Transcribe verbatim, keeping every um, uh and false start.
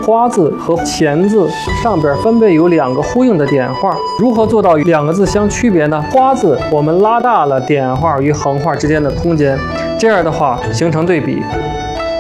花字和钱字上边分别有两个呼应的点画。如何做到两个字相区别呢？花字我们拉大了点画与横画之间的空间，这样的话形成对比。